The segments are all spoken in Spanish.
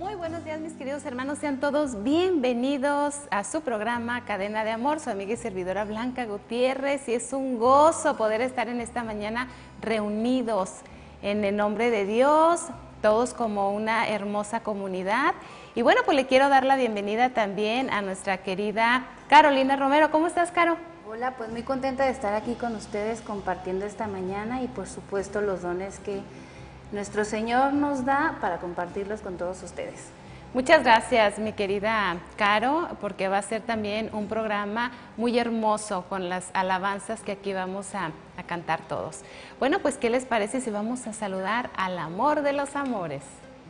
Muy buenos días, mis queridos hermanos, sean todos bienvenidos a su programa Cadena de Amor. Su amiga y servidora Blanca Gutiérrez, y es un gozo poder estar en esta mañana reunidos en el nombre de Dios, todos como una hermosa comunidad. Y bueno, pues le quiero dar la bienvenida también a nuestra querida Carolina Romero. ¿Cómo estás, Caro? Hola, pues muy contenta de estar aquí con ustedes compartiendo esta mañana y por supuesto los dones que nuestro Señor nos da para compartirlos con todos ustedes. Muchas gracias, mi querida Caro, porque va a ser también un programa muy hermoso con las alabanzas que aquí vamos a cantar todos. Bueno, pues ¿qué les parece si vamos a saludar al amor de los amores?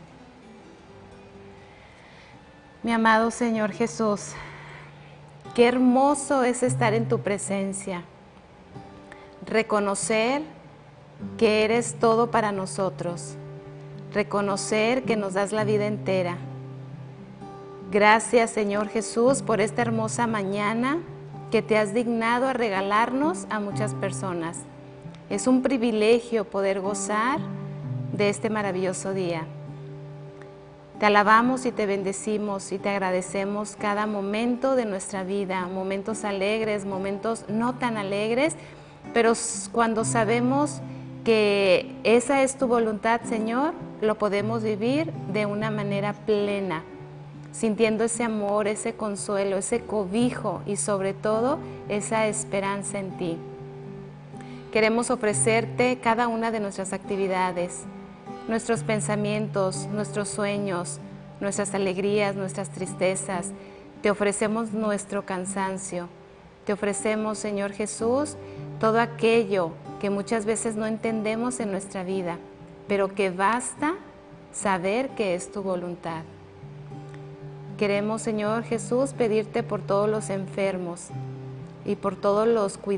Mi amado Señor Jesús, qué hermoso es estar en tu presencia, reconocer que eres todo para nosotros, reconocer que nos das la vida entera. Gracias, Señor Jesús, por esta hermosa mañana que te has dignado a regalarnos a muchas personas. Es un privilegio poder gozar de este maravilloso día. Te alabamos y te bendecimos y te agradecemos cada momento de nuestra vida, momentos alegres, momentos no tan alegres, pero cuando sabemos que esa es tu voluntad, Señor, lo podemos vivir de una manera plena, sintiendo ese amor, ese consuelo, ese cobijo y sobre todo esa esperanza en ti. Queremos ofrecerte cada una de nuestras actividades, nuestros pensamientos, nuestros sueños, nuestras alegrías, nuestras tristezas. Te ofrecemos nuestro cansancio. Te ofrecemos, Señor Jesús, todo aquello que muchas veces no entendemos en nuestra vida, pero que basta saber que es tu voluntad. Queremos, Señor Jesús, pedirte por todos los enfermos y por todos los cuidados